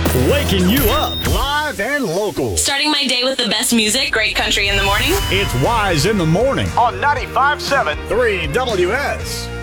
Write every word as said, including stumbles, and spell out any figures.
Waking you up live and local. Starting my day with the best music, great country in the morning. It's Wise in the Morning on ninety-five point seven three W S.